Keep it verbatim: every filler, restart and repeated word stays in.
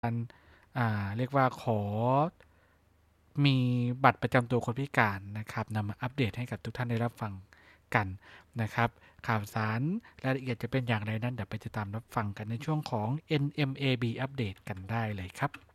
การอ่าเรียกว่าขอมีบัตรประจำตัวคนพิการนะครับนำมาอัปเดตให้กับทุกท่านได้รับฟังกันนะครับข่าวสารรายละเอียดจะเป็นอย่างไรนั้นเดี๋ยวไปติดตามรับฟังกันในช่วงของ เอ็น เอ็ม เอ บี อัปเดตกันได้เลยครับ